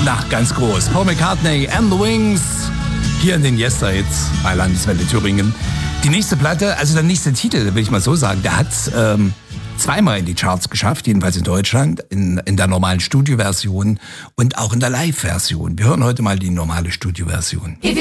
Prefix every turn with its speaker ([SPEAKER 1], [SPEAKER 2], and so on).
[SPEAKER 1] Na, ganz groß. Paul McCartney and the Wings. Hier in den Yesterhits bei Landeswelle Thüringen. Die nächste Platte, also der nächste Titel, will ich mal so sagen, der hat zweimal in die Charts geschafft, jedenfalls in Deutschland, in der normalen Studioversion und auch in der Live-Version. Wir hören heute mal die normale Studioversion.
[SPEAKER 2] If